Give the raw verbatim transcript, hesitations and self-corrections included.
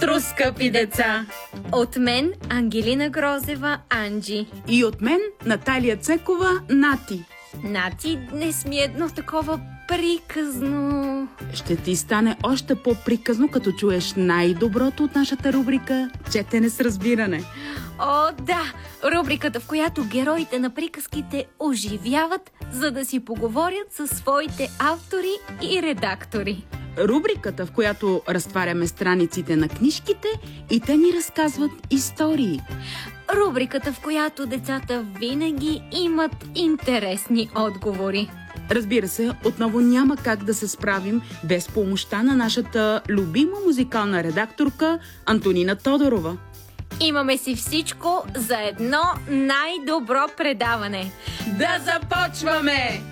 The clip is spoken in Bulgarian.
Утро, скъпи деца! От мен Ангелина Грозева, Анджи. И от мен Наталия Цекова, Нати. Нати, днес ми е едно такова приказно. Ще ти стане още по-приказно, като чуеш най-доброто от нашата рубрика «Четене с разбиране». О, да! Рубриката, в която героите на приказките оживяват, за да си поговорят със своите автори и редактори. Рубриката, в която разтваряме страниците на книжките и те ни разказват истории. Рубриката, в която децата винаги имат интересни отговори. Разбира се, отново няма как да се справим без помощта на нашата любима музикална редакторка Антонина Тодорова. Имаме си всичко за едно най-добро предаване. Да започваме!